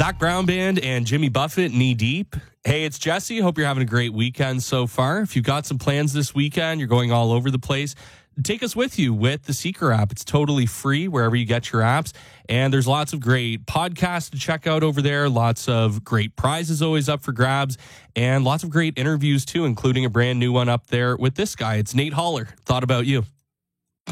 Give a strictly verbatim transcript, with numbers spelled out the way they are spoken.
Zach Brown Band and Jimmy Buffett, Knee Deep. Hey, it's Jesse. Hope you're having a great weekend so far. If you've got some plans this weekend, you're going all over the place, take us with you with the Seeker app. It's totally free wherever you get your apps. And there's lots of great podcasts to check out over there. Lots of great prizes always up for grabs. And lots of great interviews, too, including a brand new one up there with this guy. It's Nate Haller. Thought about you.